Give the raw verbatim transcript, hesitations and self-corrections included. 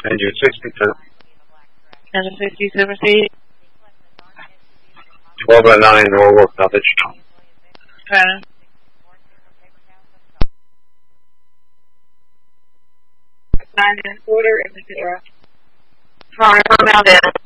Engine sixty-two. Engine sixty-two, proceed. twelve oh nine, Norwalk, Nuthage. Okay. Nine in order, and zero. Sorry, I'm out in.